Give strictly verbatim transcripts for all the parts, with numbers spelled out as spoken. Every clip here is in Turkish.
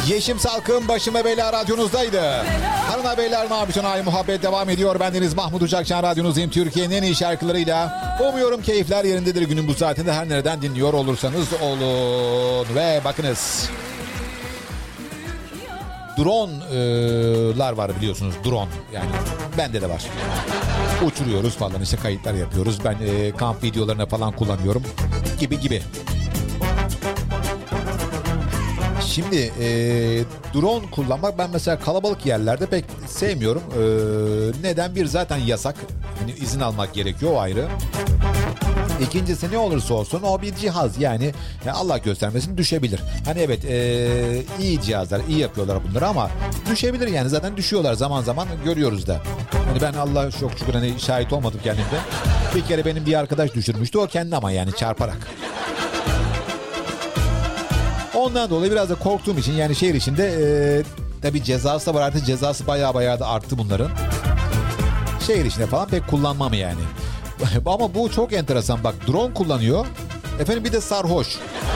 Yeşim Salkım başıma bela radyonuzdaydı. Hanımlar beyler, ne yapıyorsun? Ay muhabbet devam ediyor. Bendeniz Mahmut Uçakçan, radyonuzdayım. Türkiye'nin en iyi şarkılarıyla. Umuyorum keyifler yerindedir günün bu saatinde. Her nereden dinliyor olursanız olun. Ve bakınız. Drone'lar var biliyorsunuz. Drone yani bende de var. Uçuruyoruz falan, işte kayıtlar yapıyoruz. Ben e, kamp videolarına falan kullanıyorum. Gibi gibi. Şimdi e, drone kullanmak ben mesela kalabalık yerlerde pek sevmiyorum. E, neden? Bir, zaten yasak. Hani izin almak gerekiyor, o ayrı. İkincisi, ne olursa olsun o bir cihaz yani, yani Allah göstermesin düşebilir. Hani evet e, iyi cihazlar, iyi yapıyorlar bunları ama düşebilir yani, zaten düşüyorlar zaman zaman, görüyoruz da. Hani ben Allah çok şükür hani şahit olmadım kendimde. Bir kere benim bir arkadaş düşürmüştü, o kendi ama yani çarparak. Ondan dolayı biraz da korktuğum için yani şehir içinde e, tabii cezası da var, artık cezası bayağı bayağı da arttı bunların. Şehir içinde falan pek kullanmam yani. Ama bu çok enteresan, bak drone kullanıyor. Efendim bir de sarhoş.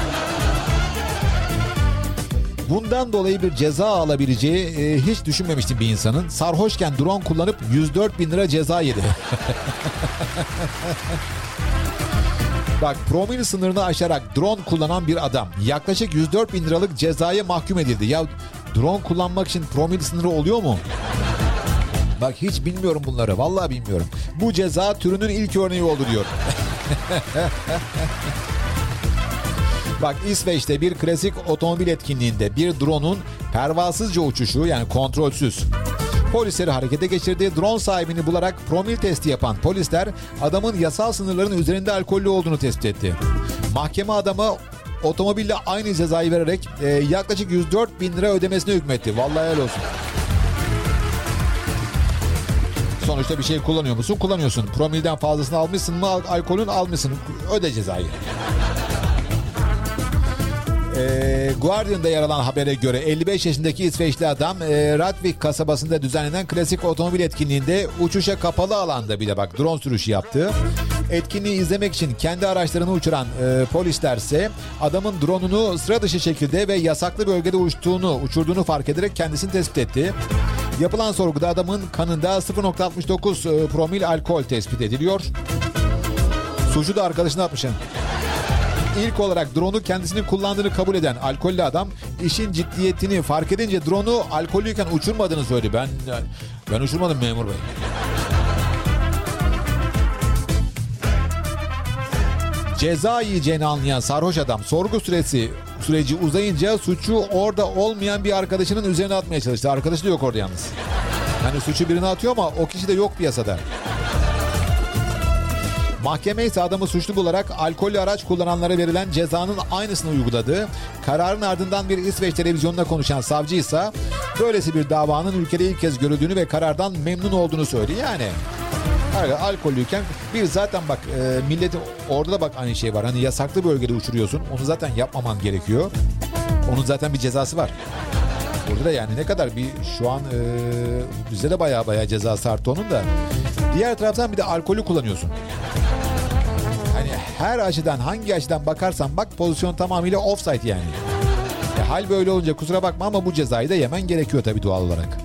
Bundan dolayı bir ceza alabileceği e, hiç düşünmemiştim bir insanın. Sarhoşken drone kullanıp yüz dört bin lira ceza yedi. Bak, promil sınırını aşarak drone kullanan bir adam yaklaşık yüz dört bin liralık cezaya mahkum edildi. Ya drone kullanmak için promil sınırı oluyor mu? Bak hiç bilmiyorum bunları. Vallahi bilmiyorum. Bu ceza türünün ilk örneği oldu diyor. Bak, İsveç'te bir klasik otomobil etkinliğinde bir drone'un pervasızca uçuşu, yani kontrolsüz, polisleri harekete geçirdi. Drone sahibini bularak promil testi yapan polisler adamın yasal sınırların üzerinde alkollü olduğunu tespit etti. Mahkeme adama otomobille aynı cezayı vererek e, yaklaşık yüz dört bin lira ödemesine hükmetti. Vallahi helal olsun. Sonuçta bir şey kullanıyor musun? Kullanıyorsun. Promilden fazlasını almışsın mı? Al- alkolün almışsın. Öde cezayı. Ee, Guardian'da yer alan habere göre elli beş yaşındaki İsveçli adam e, Radvik kasabasında düzenlenen klasik otomobil etkinliğinde uçuşa kapalı alanda bile bak drone sürüşü yaptı. Etkinliği izlemek için kendi araçlarını uçuran e, polislerse adamın drone'unu sıra dışı şekilde ve yasaklı bölgede uçtuğunu, uçurduğunu fark ederek kendisini tespit etti. Yapılan sorguda adamın kanında sıfır nokta altmış dokuz e, promil alkol tespit ediliyor. Suçu da arkadaşına atmış. İlk olarak drone'u kendisinin kullandığını kabul eden alkollü adam işin ciddiyetini fark edince drone'u alkollüyken uçurmadığını söyledi. Ben ben uçurmadım memur bey. Ceza yiyeceğini anlayan sarhoş adam sorgu süresi süreci uzayınca suçu orada olmayan bir arkadaşının üzerine atmaya çalıştı. Arkadaşı da yok orada yalnız. Yani suçu birine atıyor ama o kişi de yok piyasada. Mahkeme ise adamı suçlu bularak alkollü araç kullananlara verilen cezanın aynısını uyguladı. Kararın ardından bir İsveç televizyonuna konuşan savcı ise böylesi bir davanın ülkede ilk kez görüldüğünü ve karardan memnun olduğunu söyledi. Yani alkollüyken bir zaten bak e, milleti orada da bak aynı şey var. Hani yasaklı bölgede uçuruyorsun. Onu zaten yapmaman gerekiyor. Onun zaten bir cezası var. Burada da yani ne kadar bir şu an e, bizde de baya baya cezası arttı onun da. Diğer taraftan bir de alkolü kullanıyorsun. Hani her açıdan, hangi açıdan bakarsan bak, pozisyon tamamıyla offside yani. E, hal böyle olunca kusura bakma ama bu cezayı da yemen gerekiyor tabii doğal olarak.